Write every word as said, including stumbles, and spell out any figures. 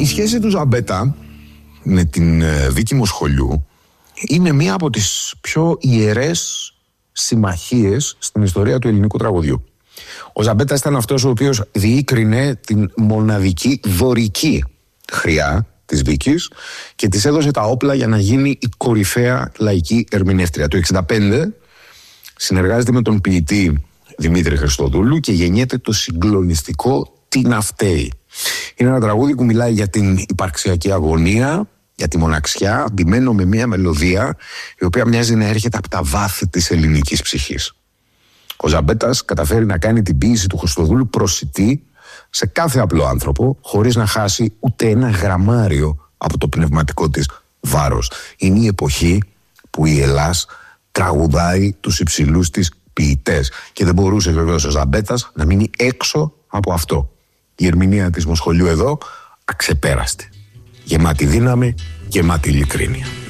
Η σχέση του Ζαμπέτα με την Βίκη Μοσχολιού είναι μία από τις πιο ιερές συμμαχίες στην ιστορία του ελληνικού τραγουδιού. Ο Ζαμπέτας ήταν αυτός ο οποίος διήκρινε την μοναδική δωρική χρειά της Βίκης και της έδωσε τα όπλα για να γίνει η κορυφαία λαϊκή ερμηνεύτρια. Το εξήντα πέντε συνεργάζεται με τον ποιητή Δημήτρη Χριστοδούλου και γεννιέται το συγκλονιστικό «Τι να φταίει». Είναι ένα τραγούδι που μιλάει για την υπαρξιακή αγωνία, για τη μοναξιά, ντυμένο με μια μελωδία η οποία μοιάζει να έρχεται από τα βάθη της ελληνικής ψυχής. Ο Ζαμπέτας καταφέρει να κάνει την ποίηση του Χριστοδούλου προσιτή σε κάθε απλό άνθρωπο, χωρίς να χάσει ούτε ένα γραμμάριο από το πνευματικό της βάρος. Είναι η εποχή που η Ελλάς τραγουδάει τους υψηλούς της ποιητές και δεν μπορούσε βεβαίως ο Ζαμπέτας να μείνει έξω από αυτό. Η ερμηνεία της Μοσχολιού εδώ αξεπέραστη, γεμάτη δύναμη, γεμάτη ειλικρίνεια.